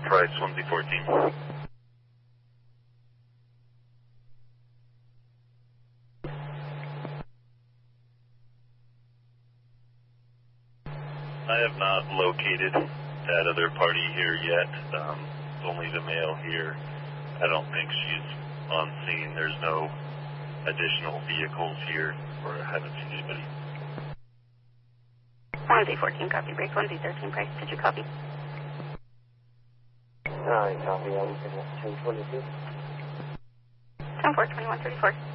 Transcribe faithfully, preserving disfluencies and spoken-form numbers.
Price, one Z fourteen. I have not located that other party here yet. Um, only the male here. I don't think she's on scene. There's no additional vehicles here, or I haven't seen anybody. one Z fourteen, copy. Break one Z thirteen, Price. Did you copy? Alright, copy. I'm going to ten twenty-two. ten four, twenty-one thirty-four.